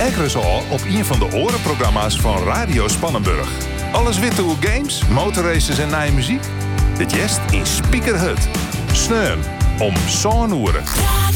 Ekkeres al op een van de orenprogramma's van Radio Spannenburg. Alles witte hoe games, motorraces en nieuwe muziek? Dit jest in Speaker Hut. Sneun om zo'n oeren.